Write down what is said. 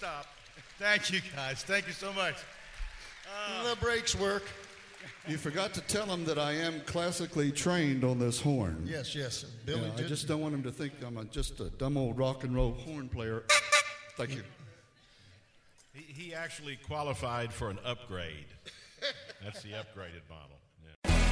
stop. Thank you, guys. Thank you so much. The brakes work. You forgot to tell him that I am classically trained on this horn. Yes. Billy Yeah, I did. just don't want him to think I'm just a dumb old rock and roll horn player. Thank you. He actually qualified for an upgrade. That's the upgraded model.